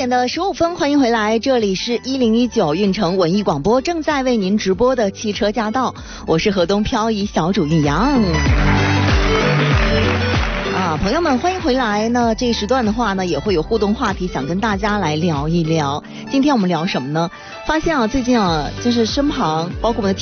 12:15，欢迎回来，这里是1019运城文艺广播，正在为您直播的汽车驾到，我是河东漂移小主运阳。朋友们欢迎回来呢，这一时段的话呢也会有互动话题想跟大家来聊一聊。今天我们聊什么呢？发现最近就是身旁包括我们的